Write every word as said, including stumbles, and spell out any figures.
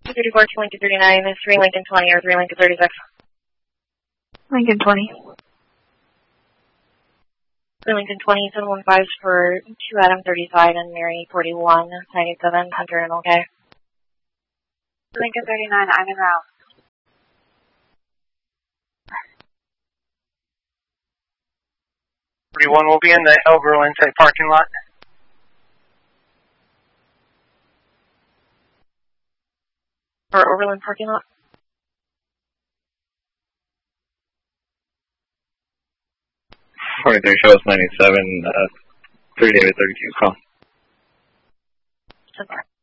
two thirty-four to Lincoln thirty-nine, is three Lincoln twenty or three Lincoln thirty-six? Lincoln twenty. three Lincoln twenty, seven one five for two Adam thirty-five and Mary forty-one, ninety-seven, Hunter and okay. Lincoln thirty-nine, I'm en route. forty-one will be in the Elborough Insight parking lot. Or Overland parking lot? forty-three shows ninety-seven, uh, three David thirty-two call. So far.